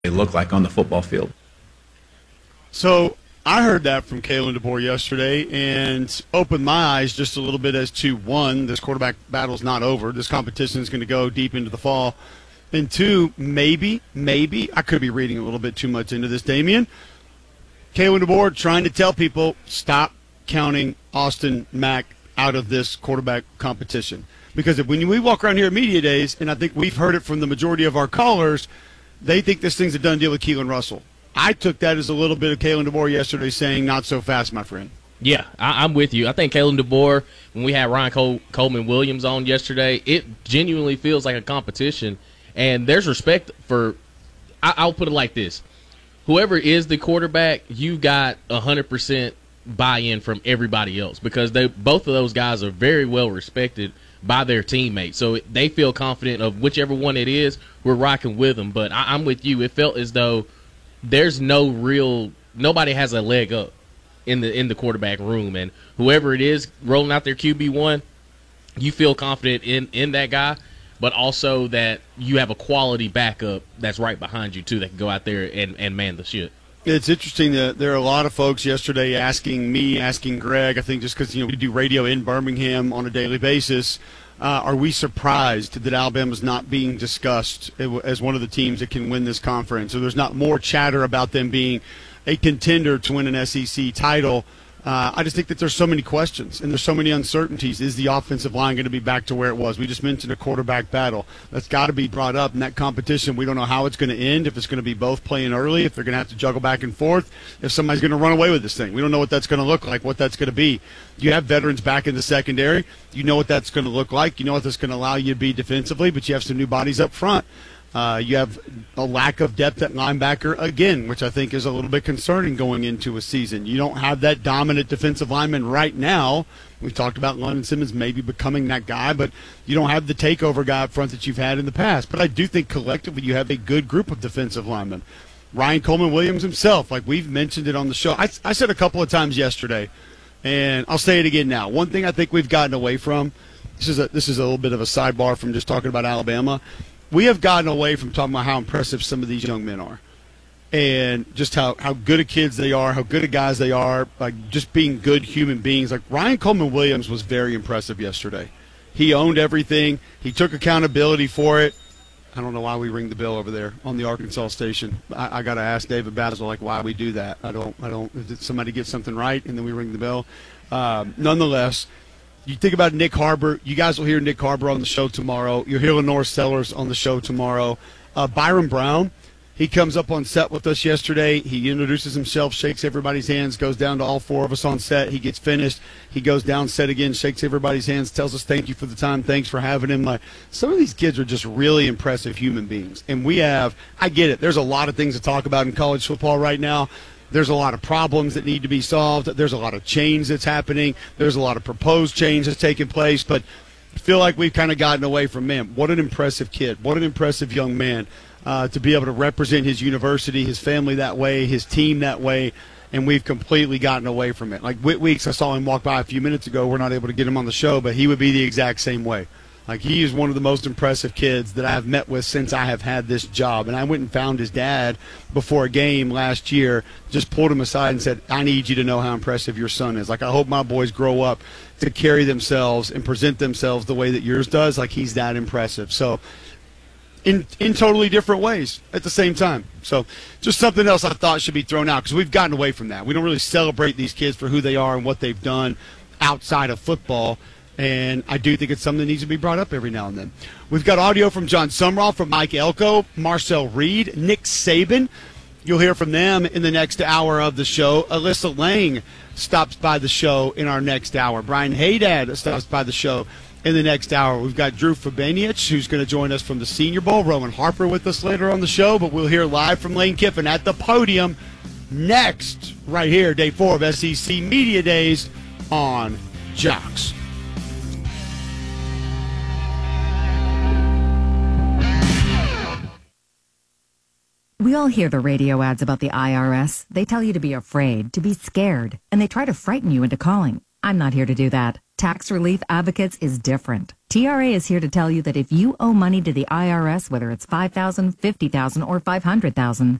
they look like on the football field. So I heard that from Kalen DeBoer yesterday and opened my eyes just a little bit as to, one, this quarterback battle is not over. This competition is going to go deep into the fall. And two, maybe, I could be reading a little bit too much into this, Damian. Kalen DeBoer trying to tell people, stop counting Austin Mack out of this quarterback competition. Because when we walk around here at Media Days, and I think we've heard it from the majority of our callers, they think this thing's a done deal with Keelan Russell. I took that as a little bit of Kalen DeBoer yesterday saying, not so fast, my friend. Yeah, I'm with you. I think Kalen DeBoer, when we had Ryan Coleman Williams on yesterday, it genuinely feels like a competition. And there's respect for – I'll put it like this. Whoever is the quarterback, you got 100% buy-in from everybody else because both of those guys are very well respected by their teammates. So they feel confident of whichever one it is, we're rocking with them. But I'm with you. It felt as though there's nobody has a leg up in the quarterback room. And whoever it is rolling out their QB1, you feel confident in that guy, but also that you have a quality backup that's right behind you, too, that can go out there and man the shit. It's interesting that there are a lot of folks yesterday asking Greg, I think just because we do radio in Birmingham on a daily basis, are we surprised that Alabama's not being discussed as one of the teams that can win this conference? So there's not more chatter about them being a contender to win an SEC title. I just think that there's so many questions and there's so many uncertainties. Is the offensive line going to be back to where it was? We just mentioned a quarterback battle. That's got to be brought up in that competition. We don't know how it's going to end, if it's going to be both playing early, if they're going to have to juggle back and forth, if somebody's going to run away with this thing. We don't know what that's going to look like, what that's going to be. You have veterans back in the secondary. You know what that's going to look like. You know what that's going to allow you to be defensively, but you have some new bodies up front. You have a lack of depth at linebacker again, which I think is a little bit concerning going into a season. You don't have that dominant defensive lineman right now. We've talked about London Simmons maybe becoming that guy, but you don't have the takeover guy up front that you've had in the past. But I do think collectively you have a good group of defensive linemen. Ryan Coleman Williams himself, like we've mentioned it on the show. I said a couple of times yesterday, and I'll say it again now. One thing I think we've gotten away from, this is a little bit of a sidebar from just talking about Alabama. We have gotten away from talking about how impressive some of these young men are and just how good of kids they are, how good of guys they are, like just being good human beings. Like Ryan Coleman Williams was very impressive yesterday. He owned everything. He took accountability for it. I don't know why we ring the bell over there on the Arkansas station. I got to ask David Basil, like, why we do that. I don't. Did somebody get something right and then we ring the bell? Nonetheless, you think about Nick Harbor. You guys will hear Nick Harbor on the show tomorrow. You'll hear Lenore Sellers on the show tomorrow. Byron Brown, he comes up on set with us yesterday. He introduces himself, shakes everybody's hands, goes down to all four of us on set. He gets finished. He goes down set again, shakes everybody's hands, tells us thank you for the time, thanks for having him. Like, some of these kids are just really impressive human beings. And I get it, there's a lot of things to talk about in college football right now. There's a lot of problems that need to be solved. There's a lot of change that's happening. There's a lot of proposed change that's taking place. But I feel like we've kind of gotten away from, man, what an impressive kid. What an impressive young man to be able to represent his university, his family that way, his team that way. And we've completely gotten away from it. Like Whit Weeks, I saw him walk by a few minutes ago. We're not able to get him on the show, but he would be the exact same way. Like, he is one of the most impressive kids that I've met with since I have had this job. And I went and found his dad before a game last year, just pulled him aside and said, I need you to know how impressive your son is. Like, I hope my boys grow up to carry themselves and present themselves the way that yours does. Like, he's that impressive. So, in totally different ways at the same time. So, just something else I thought should be thrown out because we've gotten away from that. We don't really celebrate these kids for who they are and what they've done outside of football. And I do think it's something that needs to be brought up every now and then. We've got audio from John Sumrall, from Mike Elko, Marcel Reed, Nick Saban. You'll hear from them in the next hour of the show. Alyssa Lang stops by the show in our next hour. Brian Haydad stops by the show in the next hour. We've got Drew Fabaniach, who's going to join us from the Senior Bowl. Rowan Harper with us later on the show, but we'll hear live from Lane Kiffin at the podium next, right here, day 4 of SEC Media Days on Jocks. We all hear the radio ads about the IRS. They tell you to be afraid, to be scared, and they try to frighten you into calling. I'm not here to do that. Tax Relief Advocates is different. TRA is here to tell you that if you owe money to the IRS, whether it's $5,000, $50,000, or $500,000,